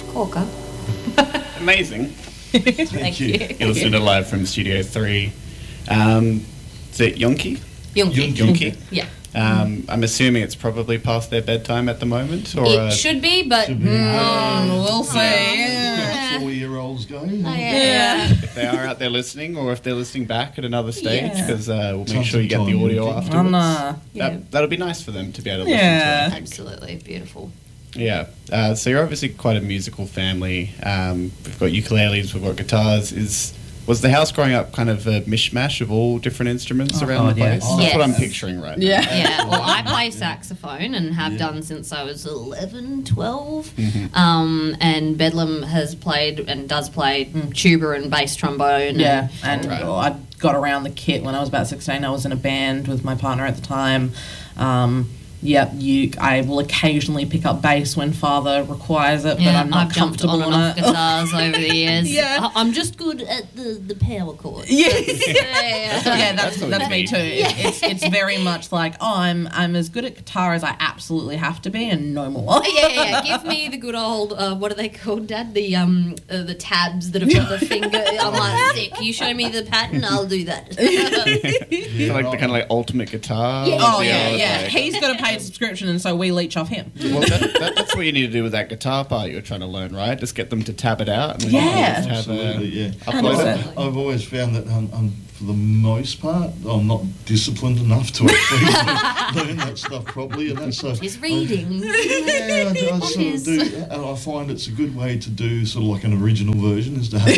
Corker. Amazing. Thank you. You're listening to Live from Studio 3. Is it Yonki? Yonki. Yeah. I'm assuming it's probably past their bedtime at the moment, or It should be, but We'll see. Yeah. 4-year-olds going. Yeah. if they are out there listening, or if they're listening back at another stage, Yeah. because we'll make Time sure you get the to audio time. afterwards. Yeah. That'll be nice for them to be able to Yeah. listen to Absolutely beautiful. it. Yeah. So you're obviously quite a musical family. We've got ukuleles, we've got guitars. Was the house growing up kind of a mishmash of all different instruments around the place? yes. That's what I'm Yes. picturing right now. Yeah, well, I play saxophone and have done since I was 11, 12. And Bedlam has played and does play tuba and bass trombone. Yeah, and Right. I got around the kit when I was about 16. I was in a band with my partner at the time. I will occasionally pick up bass when Father requires it, but I'm not I've jumped comfortable on and on off it. guitars over the years. Yeah. I'm just good at the power chords. Yes. Yeah. Yeah, That's what that's we me need. too. It's very much like, I'm as good at guitar as I absolutely have to be, and no more. Yeah. Give me the good old what are they called, Dad? The tabs that have got the finger. I'm like, sick. You show me the pattern, I'll do that. So like the kind of like ultimate guitar. Yeah. Oh the yeah, other, yeah. like- He's got a paid subscription, and so we leech off him. Well, that's what you need to do with that guitar part you're trying to learn, right? Just get them to tab it out. And then Yeah. just have Absolutely, yeah. upload it. 100%. I've always found that for the most part, I'm not disciplined enough to actually learn that stuff properly, and that's She's reading. Yeah, I sort of do, and I find it's a good way to do sort of like an original version, is to have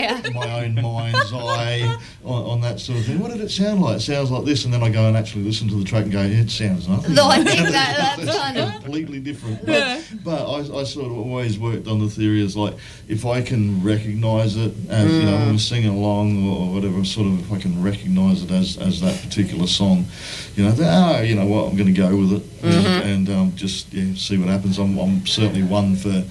my own mind's eye on that sort of thing. What did it sound like? It sounds like this, and then I go and actually listen to the track and go, it sounds nothing. No, I think that's kind of... completely different. But I sort of always worked on the theory as like, if I can recognise it as, you know, when we're singing along or whatever, sort of, if I can recognise it as that particular song, you know, you know what, I'm going to go with it and just see what happens. I'm certainly one for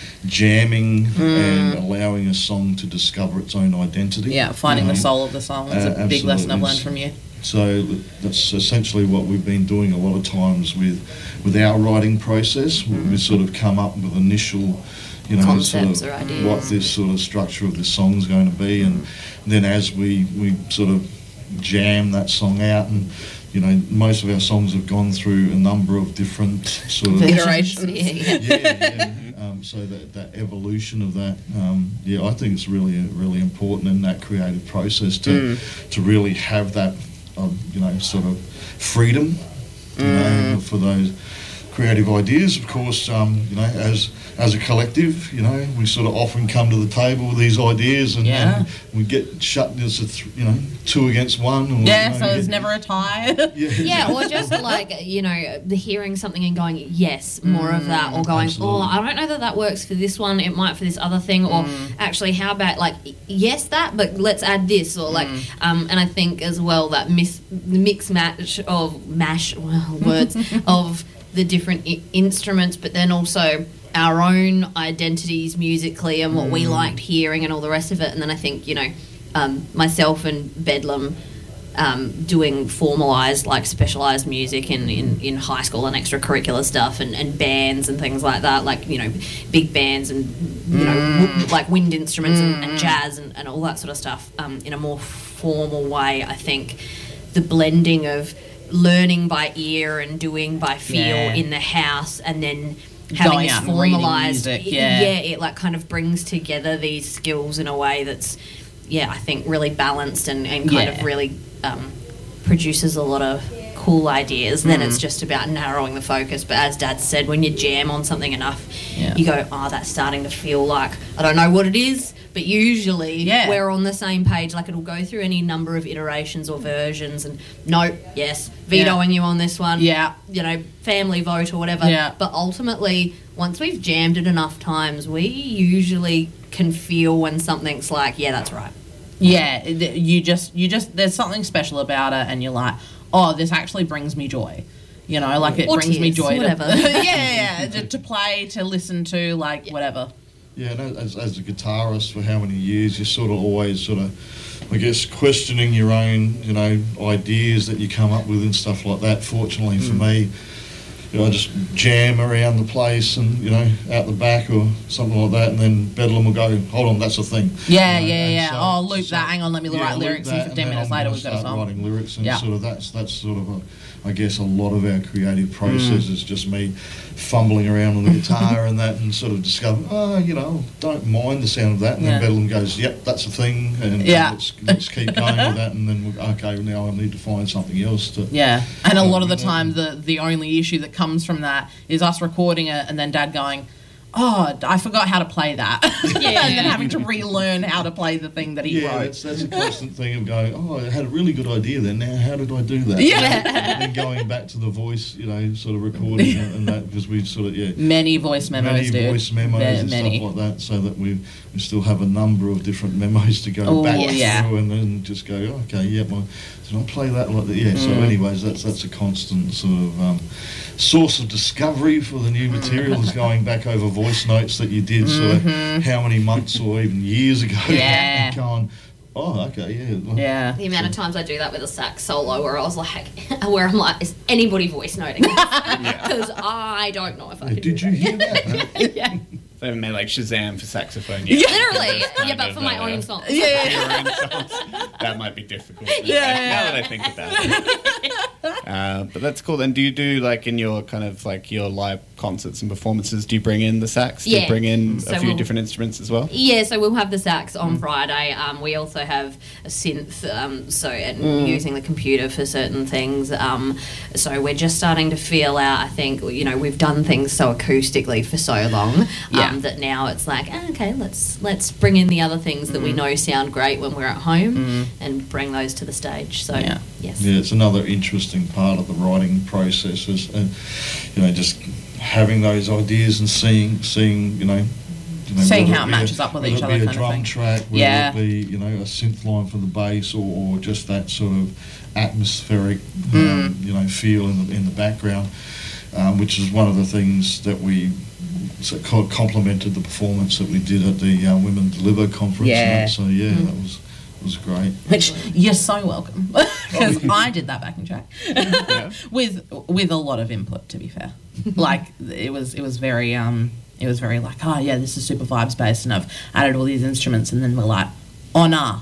jamming and allowing a song to discover its own identity. Yeah, finding the soul of the song is a big lesson I've absolutely. learned from you. So that's essentially what we've been doing a lot of times with our writing process. We sort of come up with initial, you know, Concepts sort or of ideas. what this sort of structure of this song's going to be, and then as we sort of jam that song out, and you know, most of our songs have gone through a number of different sort of Iterations. Yeah. so that evolution of that, I think it's really important in that creative process to really have that, you know, sort of freedom, you know, for those creative ideas. Of course, you know, as a collective, you know, we sort of often come to the table with these ideas, and, and we get shut. There's you know, 2 against 1. And you know, So there's never a tie. Yeah, or just like, you know, the hearing something and going, yes, more of that, or going, absolutely. I don't know that works for this one, it might for this other thing, or actually, how about, like, yes, that, but let's add this, or like, and I think as well that the mix match of words of the different instruments, but then also our own identities musically and what we liked hearing and all the rest of it. And then I think, you know, myself and Bedlam doing formalised, like specialised music in high school and extracurricular stuff and bands and things like that, like, you know, big bands and, you know, like wind instruments and jazz and all that sort of stuff in a more formal way. I think the blending of learning by ear and doing by feel in the house, and then having Going this out and reading formalised, music, it like kind of brings together these skills in a way that's, I think really balanced and kind of really produces a lot of cool ideas. Then it's just about narrowing the focus. But as Dad said, when you jam on something enough, you go, oh, that's starting to feel like, I don't know what it is, but usually we're on the same page. Like, it'll go through any number of iterations or versions, and vetoing you on this one, you know, family vote or whatever. But ultimately, once we've jammed it enough times, we usually can feel when something's like, that's right. Yeah, you just there's something special about it, and you're like, oh, this actually brings me joy. You know, like it or brings me tears, joy whatever. to play, to listen to, like whatever. Yeah, and as a guitarist for how many years, you're sort of always sort of, I guess, questioning your own, you know, ideas that you come up with and stuff like that. Fortunately for me, I just jam around the place and, out the back or something like that, and then Bedlam will go, hold on, that's a thing. Yeah. So, loop that, hang on, let me write lyrics, and 15 minutes later we've got a song. Writing lyrics, and sort of that's sort of I guess a lot of our creative process is just me fumbling around on the guitar and that, and sort of discovering, don't mind the sound of that, and then Bedlam goes, yep, that's a thing, and let's keep going with that, and then now I need to find something else to... Yeah, and a lot of the time the only issue that comes from that is us recording it and then Dad going, oh, I forgot how to play that. And then having to relearn how to play the thing that he wrote. That's a constant thing of going, oh, I had a really good idea then, now how did I do that? And then going back to the voice, sort of recording and that, because we sort of, Many voice memos, voice memos and stuff like that, so that we still have a number of different memos to go back through and then just go, okay, did I play that like that? Yeah, so anyways, that's a constant sort of source of discovery for the new material is going back over voice notes that you did sort of how many months or even years ago and going, oh, okay, yeah. The amount of times I do that with a sax solo where I'm like, is anybody voice noting this? Because I don't know if I can Did you hear that? Yeah. They haven't made like Shazam for saxophone. Literally. But for my own songs. Your own songs. That might be difficult. Now that I think about it. But that's cool. And do you do, like, in your kind of, like, your live concerts and performances, do you bring in the sax? Do you bring in a few different instruments as well? Yeah, so we'll have the sax on Friday. We also have a synth, using the computer for certain things. So we're just starting to feel out, I think, we've done things so acoustically for so long. That now it's like, okay, let's bring in the other things that we know sound great when we're at home and bring those to the stage. So yes, it's another interesting part of the writing process is, just having those ideas and seeing seeing how it matches up with each other. Whether it be a drum track, whether it be a synth line for the bass, or just that sort of atmospheric feel in the background, which is one of the things that we complemented the performance that we did at the Women Deliver conference. So that was great. Which you're so welcome, because I did that backing track with a lot of input. To be fair, like it was very like, oh yeah, this is super vibes based, and I've added all these instruments, and then we're like, oh nah.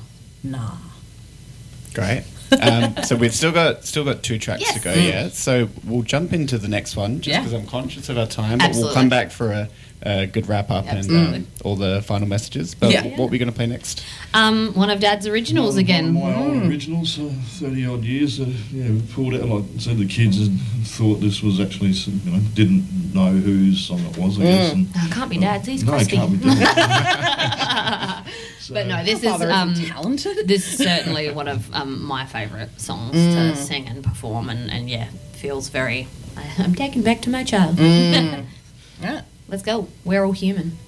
Great. So we've still got 2 tracks to go. So we'll jump into the next one just because I'm conscious of our time. But we'll come back for a good wrap up and all the final messages. But what are we going to play next? One of Dad's originals again. One of my old originals, 30 odd years. We pulled out. Like I said, the kids thought this was actually, didn't know whose song it was. I guess. And, it can't be Dad's. He's crispy. No, it can't be Dad's. But no, this is talented. This is certainly one of my favourite songs to sing and perform, and feels very. I'm taken back to my childhood. Yeah. Let's go. We're all human.